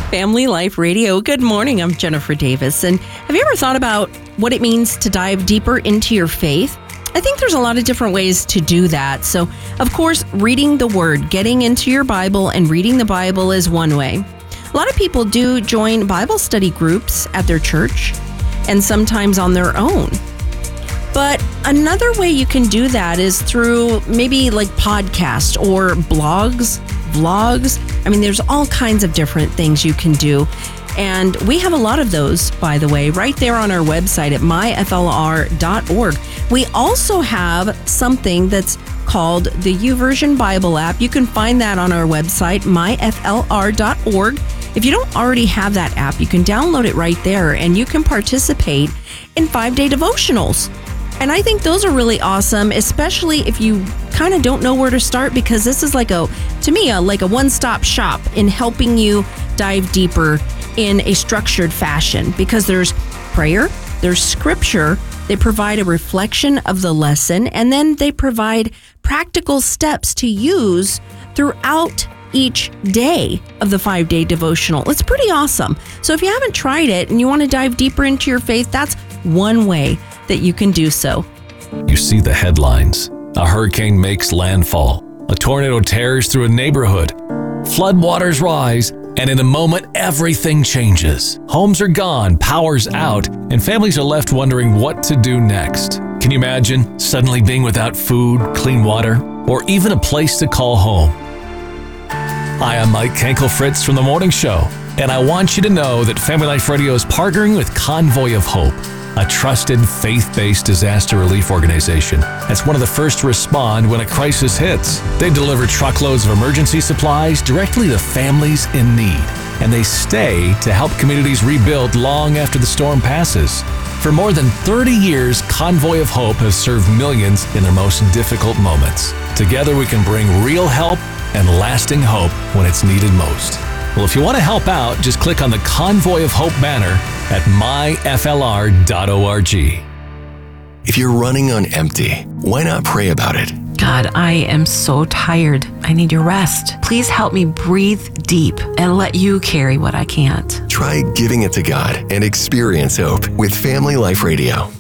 Family Life Radio. Good morning. I'm Jennifer Davis. And have you ever thought about what it means to dive deeper into your faith? I think there's a lot of different ways to do that. So, of course, reading the Word, getting into your Bible and reading the Bible is one way. A lot of people do join Bible study groups at their church and sometimes on their own. But another way you can do that is through maybe like podcasts or blogs, vlogs. I mean, there's all kinds of different things you can do. And we have a lot of those, by the way, right there on our website at myflr.org. We also have something that's called the YouVersion Bible app. You can find that on our website, myflr.org. If you don't already have that app, you can download it right there and you can participate in 5-day devotionals. And I think those are really awesome, especially if you kind of don't know where to start, because this is like a one-stop shop in helping you dive deeper in a structured fashion, because there's prayer, there's scripture, they provide a reflection of the lesson, and then they provide practical steps to use throughout each day of the 5-day devotional. It's pretty awesome. So if you haven't tried it and you want to dive deeper into your faith, that's one way that you can do so. You see the headlines. A hurricane makes landfall. A tornado tears through a neighborhood. Floodwaters rise, and in a moment, everything changes. Homes are gone, power's out, and families are left wondering what to do next. Can you imagine suddenly being without food, clean water, or even a place to call home? Hi, I'm Mike Kankel-Fritz from The Morning Show, and I want you to know that Family Life Radio is partnering with Convoy of Hope, a trusted, faith-based disaster relief organization that's one of the first to respond when a crisis hits. They deliver truckloads of emergency supplies directly to families in need, and they stay to help communities rebuild long after the storm passes. For more than 30 years, Convoy of Hope has served millions in their most difficult moments. Together, we can bring real help and lasting hope when it's needed most. Well, if you want to help out, just click on the Convoy of Hope banner at myflr.org. If you're running on empty, why not pray about it? God, I am so tired. I need your rest. Please help me breathe deep and let you carry what I can't. Try giving it to God and experience hope with Family Life Radio.